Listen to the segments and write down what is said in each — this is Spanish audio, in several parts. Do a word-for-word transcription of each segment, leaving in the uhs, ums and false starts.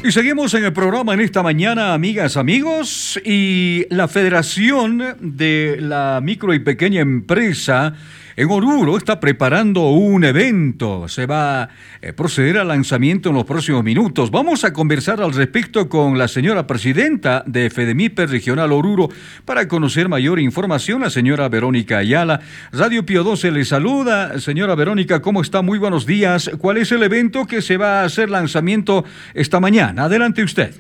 Y seguimos en el programa en esta mañana, amigas, amigos, y la Federación de la Micro y Pequeña Empresa en Oruro está preparando un evento. Se va a proceder al lanzamiento en los próximos minutos. Vamos a conversar al respecto con la señora presidenta de FEDEMIPE Regional Oruro para conocer mayor información, la señora Verónica Ayala. Radio Pío doce le saluda. Señora Verónica, ¿cómo está? Muy buenos días. ¿Cuál es el evento que se va a hacer lanzamiento esta mañana? Adelante usted.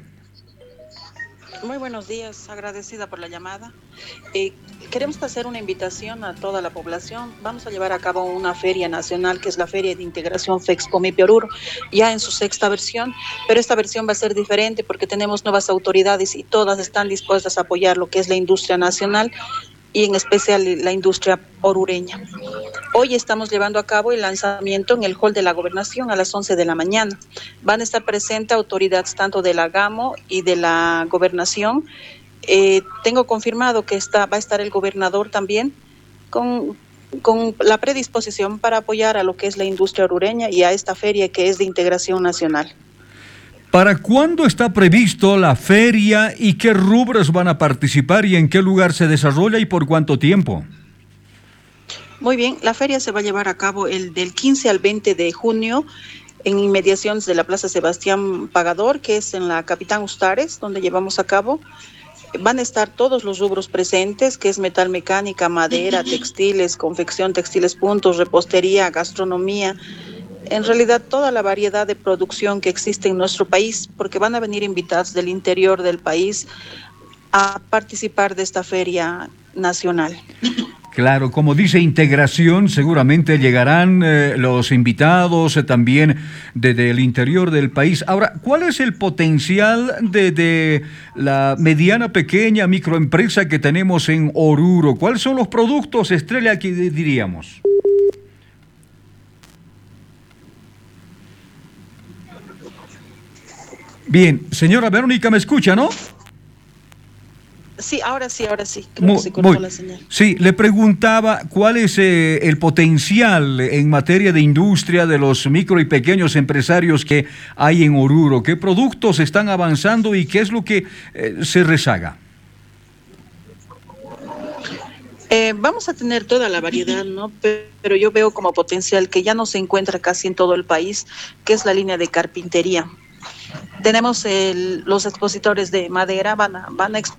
Muy buenos días, agradecida por la llamada. Eh, queremos hacer una invitación a toda la población. Vamos a llevar a cabo una feria nacional, que es la Feria de Integración FEXPOMIPE Oruro, ya en su sexta versión, pero esta versión va a ser diferente porque tenemos nuevas autoridades y todas están dispuestas a apoyar lo que es la industria nacional y en especial la industria orureña. Hoy estamos llevando a cabo el lanzamiento en el hall de la Gobernación a las once de la mañana. Van a estar presentes autoridades tanto de la GAMO y de la Gobernación. Eh, tengo confirmado que está, va a estar el gobernador también con, con la predisposición para apoyar a lo que es la industria orureña y a esta feria que es de integración nacional. ¿Para cuándo está previsto la feria y qué rubros van a participar y en qué lugar se desarrolla y por cuánto tiempo? Muy bien, la feria se va a llevar a cabo el del quince al veinte de junio en inmediaciones de la Plaza Sebastián Pagador, que es en la Capitán Ustares, donde llevamos a cabo. Van a estar todos los rubros presentes, que es metal mecánica, madera, textiles, confección, textiles puntos, repostería, gastronomía. En realidad toda la variedad de producción que existe en nuestro país, porque van a venir invitados del interior del país a participar de esta feria nacional. Claro, como dice integración, seguramente llegarán eh, los invitados eh, también desde el interior del país. Ahora, ¿cuál es el potencial de, de la mediana, pequeña microempresa que tenemos en Oruro? ¿Cuáles son los productos estrella que diríamos? Bien, señora Verónica, ¿me escucha, no? Sí, ahora sí, ahora sí. Creo muy, que se cortó muy, la señal. Sí, le preguntaba cuál es eh, el potencial en materia de industria de los micro y pequeños empresarios que hay en Oruro. ¿Qué productos están avanzando y qué es lo que eh, se rezaga? Eh, vamos a tener toda la variedad, ¿no? Pero yo veo como potencial que ya no se encuentra casi en todo el país, que es la línea de carpintería. Tenemos el, los expositores de madera, van a, van a exp-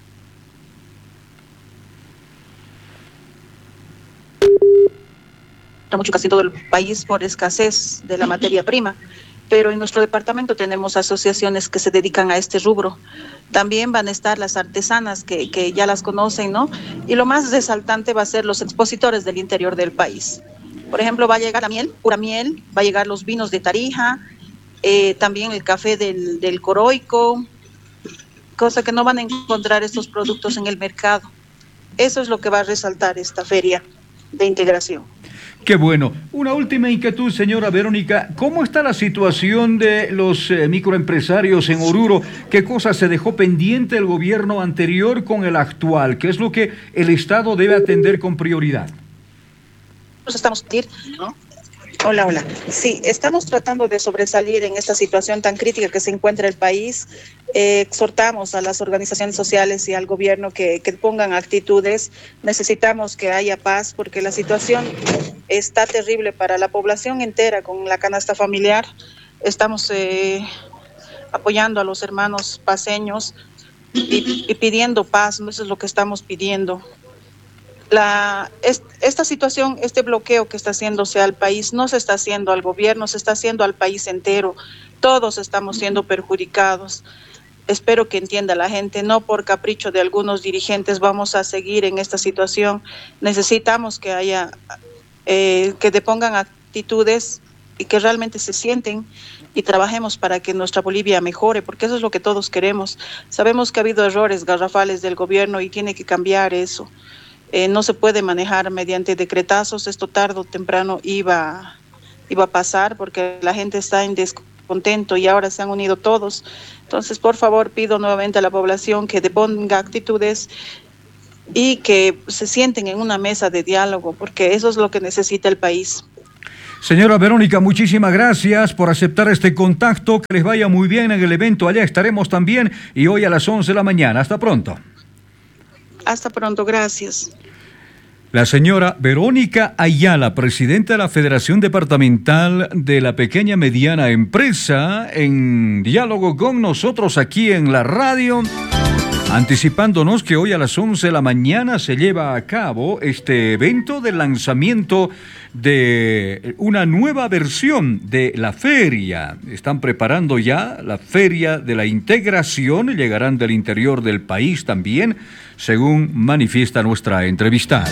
mucho casi en todo el país por escasez de la materia prima, pero en nuestro departamento tenemos asociaciones que se dedican a este rubro. También van a estar las artesanas que, que ya las conocen, ¿no? Y lo más resaltante va a ser los expositores del interior del país. Por ejemplo, va a llegar la miel, pura miel, va a llegar los vinos de Tarija, eh, también el café del, del Coroico, cosa que no van a encontrar estos productos en el mercado. Eso es lo que va a resaltar esta feria de integración. Qué bueno. Una última inquietud, señora Verónica. ¿Cómo está la situación de los eh, microempresarios en Oruro? ¿Qué cosa se dejó pendiente el gobierno anterior con el actual? ¿Qué es lo que el Estado debe atender con prioridad? Nos estamos, ¿no? Hola, hola. Sí, estamos tratando de sobresalir en esta situación tan crítica que se encuentra el país. Eh, exhortamos a las organizaciones sociales y al gobierno que, que pongan actitudes. Necesitamos que haya paz porque la situación está terrible para la población entera con la canasta familiar. Estamos eh, apoyando a los hermanos paceños y, y pidiendo paz. Eso es lo que estamos pidiendo. La, esta situación, este bloqueo que está haciéndose al país, no se está haciendo al gobierno, se está haciendo al país entero. Todos estamos siendo perjudicados. Espero que entienda la gente, no por capricho de algunos dirigentes vamos a seguir en esta situación. Necesitamos que haya, eh, que depongan actitudes y que realmente se sienten y trabajemos para que nuestra Bolivia mejore, porque eso es lo que todos queremos. Sabemos que ha habido errores garrafales del gobierno y tiene que cambiar eso. Eh, no se puede manejar mediante decretazos, esto tarde o temprano iba, iba a pasar porque la gente está en descontento y ahora se han unido todos. Entonces, por favor, pido nuevamente a la población que deponga actitudes y que se sienten en una mesa de diálogo, porque eso es lo que necesita el país. Señora Verónica, muchísimas gracias por aceptar este contacto. Que les vaya muy bien en el evento. Allá estaremos también y hoy a las once de la mañana. Hasta pronto. Hasta pronto, gracias. La señora Verónica Ayala, presidenta de la Federación Departamental de la Pequeña y Mediana Empresa, en diálogo con nosotros aquí en la radio, anticipándonos que hoy a las once de la mañana se lleva a cabo este evento de lanzamiento de una nueva versión de la feria. Están preparando ya la Feria de la Integración, llegarán del interior del país también, según manifiesta nuestra entrevistada.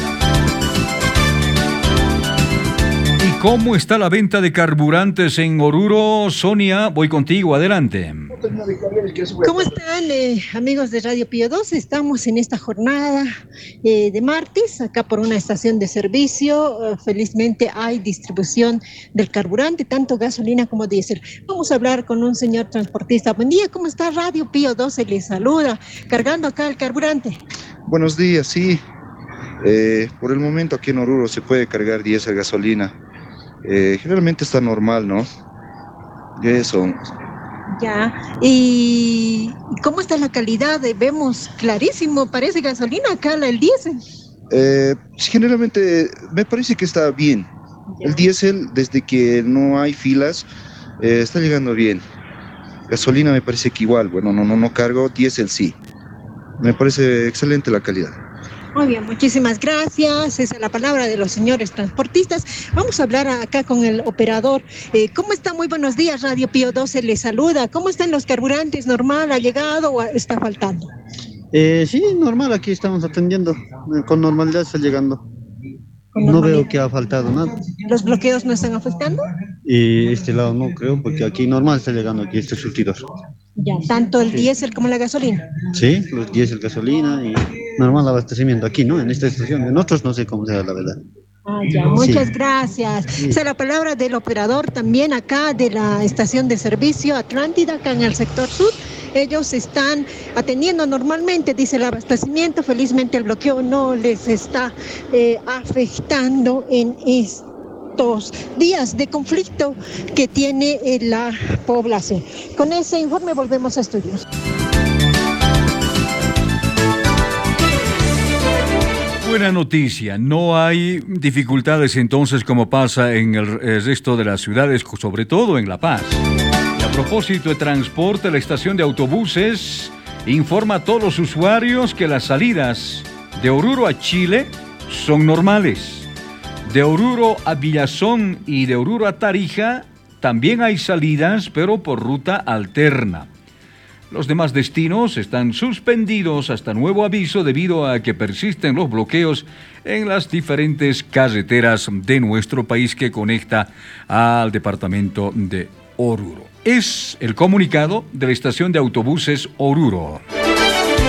¿Y cómo está la venta de carburantes en Oruro? Sonia, voy contigo, adelante. ¿Cómo están, eh, amigos de Radio Pío dos? Estamos en esta jornada eh, de martes, acá por una estación de servicio. Uh, felizmente hay distribución del carburante, tanto gasolina como diésel. Vamos a hablar con un señor transportista. Buen día, ¿cómo está? Radio Pío dos se le saluda, cargando acá el carburante. Buenos días, sí. Eh, por el momento aquí en Oruro se puede cargar diésel, gasolina. Eh, generalmente está normal, ¿no? Eso. Ya, ¿y cómo está la calidad? Vemos clarísimo, parece gasolina acá, el diésel. Eh, generalmente me parece que está bien. Ya. El diésel, desde que no hay filas, eh, está llegando bien. Gasolina me parece que igual, bueno, no, no, no cargo, diésel sí. Me parece excelente la calidad. Muy bien, muchísimas gracias. Esa es la palabra de los señores transportistas. Vamos a hablar acá con el operador. Eh, ¿Cómo está? Muy buenos días, Radio Pío dos se le saluda. ¿Cómo están los carburantes? ¿Normal? ¿Ha llegado o está faltando? Eh, sí, normal, aquí estamos atendiendo. Con normalidad está llegando. No veo que ha faltado nada. ¿Los bloqueos no están afectando? Y este lado no creo, porque aquí normal está llegando aquí este surtidor. Ya, tanto el sí. diésel como la gasolina. Sí, los diésel, gasolina y normal abastecimiento aquí, ¿no? En esta estación. En otros no sé cómo sea la verdad. Ah, ya, muchas sí. gracias. Sí. Esa es la palabra del operador también acá de la estación de servicio Atlántida, acá en el sector sur. Ellos están atendiendo normalmente, dice el abastecimiento. Felizmente el bloqueo no les está eh, afectando en estos días de conflicto que tiene eh, la población. Con ese informe volvemos a estudios. Buena noticia, no hay dificultades entonces como pasa en el resto de las ciudades, sobre todo en La Paz. Y a propósito de transporte, la estación de autobuses informa a todos los usuarios que las salidas de Oruro a Chile son normales. De Oruro a Villazón y de Oruro a Tarija también hay salidas, pero por ruta alterna. Los demás destinos están suspendidos hasta nuevo aviso debido a que persisten los bloqueos en las diferentes carreteras de nuestro país que conecta al departamento de Oruro. Es el comunicado de la estación de autobuses Oruro.